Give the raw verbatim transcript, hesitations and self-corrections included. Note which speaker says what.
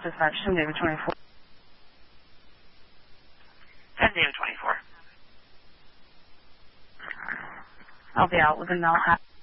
Speaker 1: dispatch, ten David twenty-four.
Speaker 2: ten David twenty-four.
Speaker 1: I'll be out within now half.